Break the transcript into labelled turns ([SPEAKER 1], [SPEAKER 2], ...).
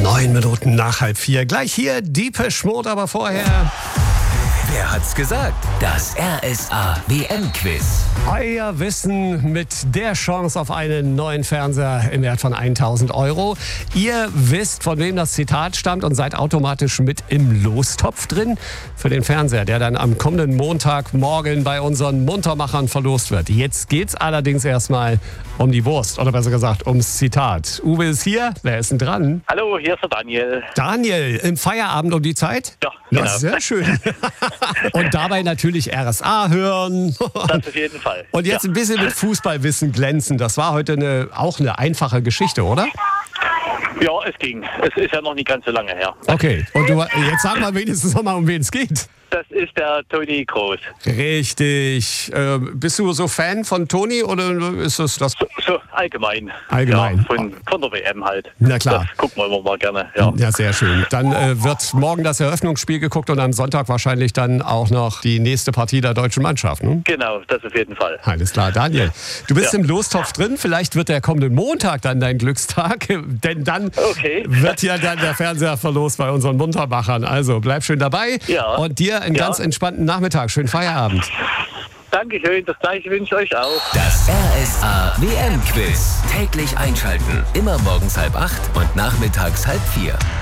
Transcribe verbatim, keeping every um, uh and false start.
[SPEAKER 1] Neun Minuten nach halb vier. Gleich hier Depeche Mode, aber vorher...
[SPEAKER 2] Wer hat's gesagt? Das R S A W M-Quiz.
[SPEAKER 1] Euer Wissen mit der Chance auf einen neuen Fernseher im Wert von tausend Euro. Ihr wisst, von wem das Zitat stammt und seid automatisch mit im Lostopf drin für den Fernseher, der dann am kommenden Montagmorgen bei unseren Muntermachern verlost wird. Jetzt geht's allerdings erstmal um die Wurst, oder besser gesagt ums Zitat. Uwe ist hier, wer ist denn dran?
[SPEAKER 3] Hallo, hier ist der Daniel.
[SPEAKER 1] Daniel, im Feierabend um die Zeit?
[SPEAKER 3] Ja,
[SPEAKER 1] Ja,
[SPEAKER 3] genau.
[SPEAKER 1] sehr schön. Und dabei natürlich R S A hören.
[SPEAKER 3] Das auf jeden Fall.
[SPEAKER 1] Und jetzt
[SPEAKER 3] ja.
[SPEAKER 1] ein bisschen mit Fußballwissen glänzen. Das war heute eine, auch eine einfache Geschichte, oder?
[SPEAKER 3] Ja, es ging. Es ist ja noch nicht ganz so lange her.
[SPEAKER 1] Okay. Und du, jetzt sag mal wenigstens noch mal, um wen es geht.
[SPEAKER 3] Das ist der Toni Kroos.
[SPEAKER 1] Richtig. Äh, bist du so Fan von Toni oder ist das das?
[SPEAKER 3] So, so allgemein.
[SPEAKER 1] Allgemein.
[SPEAKER 3] Ja, von, von der W M halt.
[SPEAKER 1] Na klar.
[SPEAKER 3] Das gucken wir immer mal gerne. Ja,
[SPEAKER 1] Ja, sehr schön. Dann äh, wird morgen das Eröffnungsspiel geguckt und am Sonntag wahrscheinlich dann auch noch die nächste Partie der deutschen Mannschaft. Ne?
[SPEAKER 3] Genau, das auf jeden Fall.
[SPEAKER 1] Alles klar, Daniel. Du bist
[SPEAKER 3] Ja.
[SPEAKER 1] im Lostopf drin. Vielleicht wird der kommende Montag dann dein Glückstag, denn dann
[SPEAKER 3] Okay.
[SPEAKER 1] wird ja dann der Fernseher verlost bei unseren Muntermachern. Also bleib schön dabei
[SPEAKER 3] Ja.
[SPEAKER 1] und dir einen
[SPEAKER 3] Ja.
[SPEAKER 1] ganz entspannten Nachmittag. Schönen Feierabend.
[SPEAKER 3] Dankeschön, das gleiche wünsche ich euch auch.
[SPEAKER 2] Das R S A W M-Quiz. Täglich einschalten. Immer morgens halb acht und nachmittags halb vier.